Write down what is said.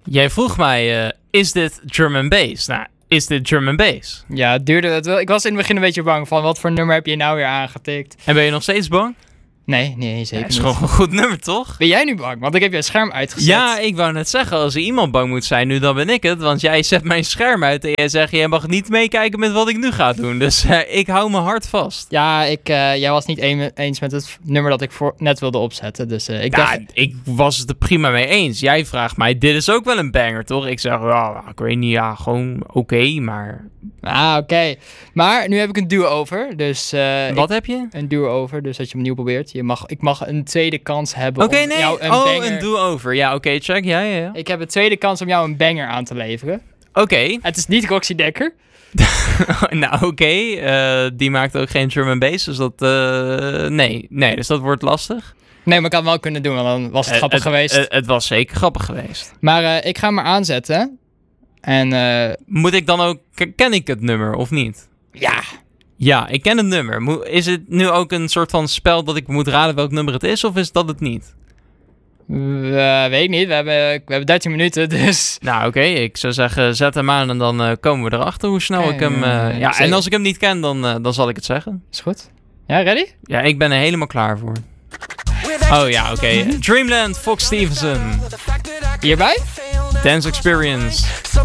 Jij vroeg mij, is dit drum and bass? Nou, is dit drum and bass? Ja, het duurde het wel. Ik was in het begin een beetje bang van wat voor nummer heb je nou weer aangetikt. En ben je nog steeds bang? Nee, zeker Het is niet. gewoon een goed nummer, toch? Ben jij nu bang? Want ik heb je scherm uitgezet. Ja, ik wou net zeggen, als er iemand bang moet zijn nu, dan ben ik het. Want jij zet mijn scherm uit en jij zegt, jij mag niet meekijken met wat ik nu ga doen. Dus ik hou mijn hart vast. Ja, jij was niet eens met het nummer dat ik net wilde opzetten. Dus ik dacht... Ik was het er prima mee eens. Jij vraagt mij, dit is ook wel een banger, toch? Ik zeg, ja, ik weet niet, ja, gewoon oké, maar... Oké. Maar nu heb ik een do-over. Dus, Wat heb je? Een do-over, dus dat je hem opnieuw probeert. Ik mag een tweede kans hebben Oké, om nee. jou een banger... een do-over. Ja, oké, check. Ja. Ik heb een tweede kans om jou een banger aan te leveren. Oké. Het is niet Roxy Dekker. Nou, oké. Die maakt ook geen drum and bass, dus dat... nee, dus dat wordt lastig. Nee, maar ik had het wel kunnen doen, want dan was het grappig geweest. Het was zeker grappig geweest. Maar ik ga hem maar aanzetten. En... Moet ik dan ook... Ken ik het nummer, of niet? Ja. Ja, ik ken het nummer. Is het nu ook een soort van spel dat ik moet raden welk nummer het is, of is dat het niet? Weet ik niet. We hebben 13 minuten, dus... Nou, oké. Ik zou zeggen, zet hem aan en dan komen we erachter hoe snel ik hem... en als ik hem niet ken, dan zal ik het zeggen. Is goed. Ja, ready? Ja, ik ben er helemaal klaar voor. Oh ja, oké. Dreamland, Fox Stevenson. Hierbij? Dance Experience.